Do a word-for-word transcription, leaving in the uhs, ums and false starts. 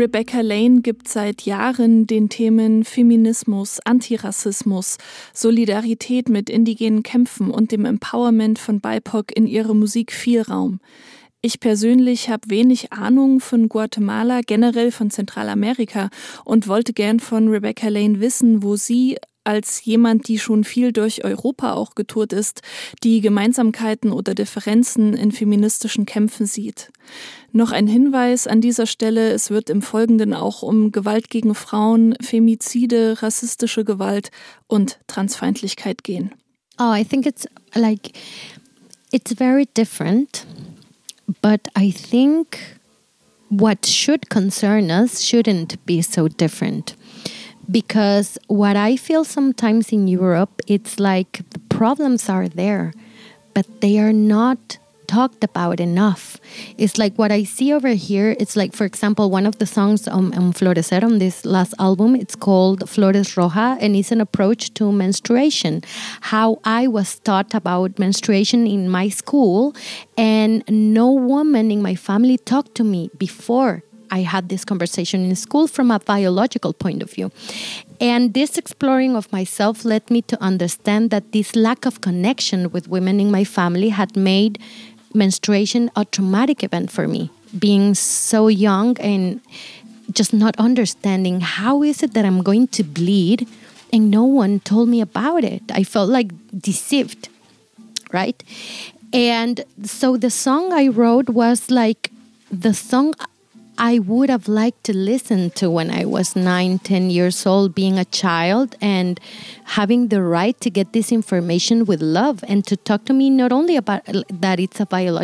Rebecca Lane gibt seit Jahren den Themen Feminismus, Antirassismus, Solidarität mit indigenen Kämpfen und dem Empowerment von B I P O C in ihrer Musik viel Raum. Ich persönlich habe wenig Ahnung von Guatemala, generell von Zentralamerika und wollte gern von Rebecca Lane wissen, wo sie als jemand, die schon viel durch Europa auch getourt ist, die Gemeinsamkeiten oder Differenzen in feministischen Kämpfen sieht. Noch ein Hinweis an dieser Stelle, es wird im Folgenden auch um Gewalt gegen Frauen, Femizide, rassistische Gewalt und Transfeindlichkeit gehen. Oh, I think it's like, it's very different, but I think what should concern us shouldn't be so different. Because what I feel sometimes in Europe, it's like the problems are there, but they are not talked about enough. It's like what I see over here, it's like, for example, one of the songs on, on Florecer, on this last album, it's called Flores Roja, and it's an approach to menstruation. How I was taught about menstruation in my school, and no woman in my family talked to me before I had this conversation in school from a biological point of view. And this exploring of myself led me to understand that this lack of connection with women in my family had made menstruation a traumatic event for me. Being so young and just not understanding how is it that I'm going to bleed and no one told me about it. I felt like deceived, right? And so the song I wrote was like the song I would have liked to listen to when I was nine, ten years old, being a child and having the right to get this information with love and to talk to me not only about that it's a biological